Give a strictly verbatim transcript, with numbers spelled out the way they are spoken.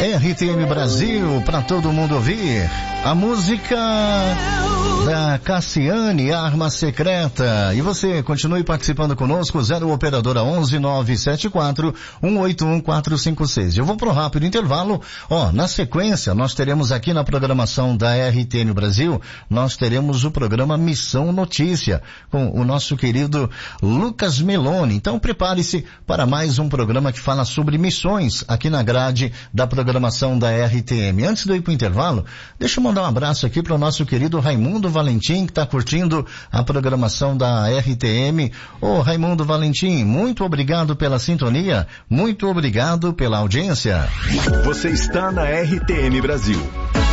R T M Brasil, para todo mundo ouvir. A música da Cassiane, Arma Secreta. E você continue participando conosco, zero operadora onze nove sete quatro um oito um quatro cinco seis. Eu vou pro rápido intervalo. Ó, na sequência, nós teremos aqui na programação da R T M Brasil, nós teremos o programa Missão Notícia, com o nosso querido Lucas Meloni. Então prepare-se para mais um programa que fala sobre missões aqui na grade da programação da R T M. Antes de eu ir pro intervalo, deixa eu mandar um abraço aqui para o nosso querido Raimundo Valentim, que está curtindo a programação da R T M. Ô Raimundo Valentim, muito obrigado pela sintonia, muito obrigado pela audiência. Você está na R T M Brasil.